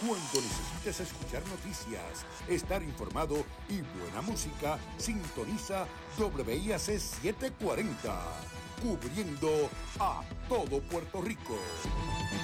Cuando necesites escuchar noticias, estar informado y buena música, sintoniza WIAC 740, cubriendo a todo Puerto Rico.